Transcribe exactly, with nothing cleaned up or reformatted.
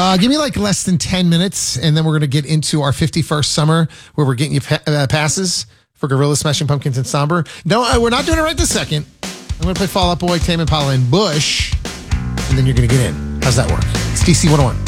Uh, give me like less than ten minutes, and then we're going to get into our fifty-first summer where we're getting you pa- uh, passes for Gorilla Smashing Pumpkins and Somber. No, uh, we're not doing it right this second. I'm going to play Fall Out Boy, Tame Impala, and Bush, and then you're going to get in. How's that work? It's D C one oh one.